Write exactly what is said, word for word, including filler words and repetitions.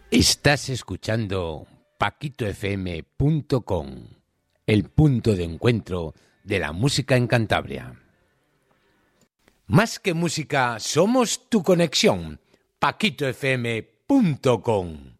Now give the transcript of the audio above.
Estás escuchando paquito f m punto com, el punto de encuentro de la música en Cantabria. Más que música, somos tu conexión. paquito f m punto com.